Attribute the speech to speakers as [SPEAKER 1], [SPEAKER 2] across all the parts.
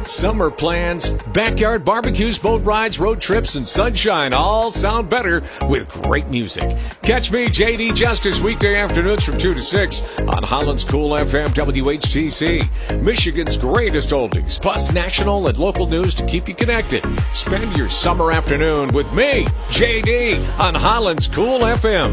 [SPEAKER 1] Summer plans, backyard barbecues, boat rides, road trips, and sunshine all sound better with great music. Catch me, JD Justice, weekday afternoons from 2 to 6 on Holland's Cool FM WHTC. Michigan's greatest oldies, plus national and local news to keep you connected. Spend your summer afternoon with me, JD, on Holland's Cool FM.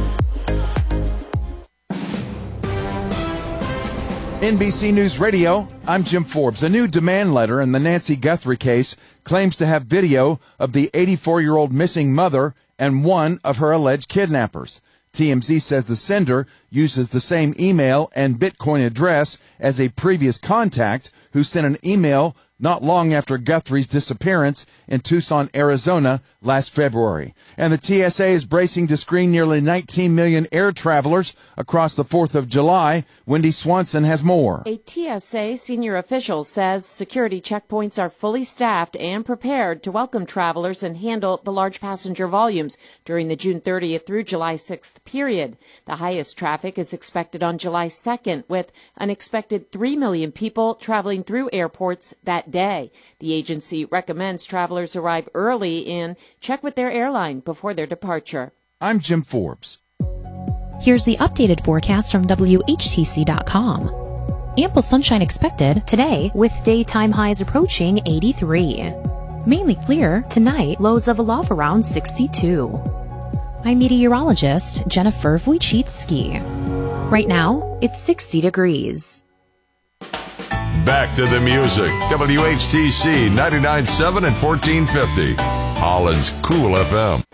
[SPEAKER 2] NBC News Radio, I'm Jim Forbes. A new demand letter in the Nancy Guthrie case claims to have video of the 84-year-old missing mother and one of her alleged kidnappers. TMZ says the sender uses the same email and Bitcoin address as a previous contact who sent an email not long after Guthrie's disappearance in Tucson, Arizona last February. And the TSA is bracing to screen nearly 19 million air travelers across the 4th of July. Wendy Swanson has more.
[SPEAKER 3] A TSA senior official says security checkpoints are fully staffed and prepared to welcome travelers and handle the large passenger volumes during the June 30th through July 6th period. The highest traffic is expected on July 2nd, with an expected 3 million people traveling through airports that day. The agency recommends travelers arrive early and check with their airline before their departure.
[SPEAKER 2] I'm Jim Forbes.
[SPEAKER 4] Here's the updated forecast from WHTC.com. Ample sunshine expected today with daytime highs approaching 83. Mainly clear tonight, lows of a low of around 62. I'm meteorologist Jennifer Wojcicki. Right now, it's 60 degrees.
[SPEAKER 5] Back to the music. WHTC 99.7 and 1450. Holland's Cool FM.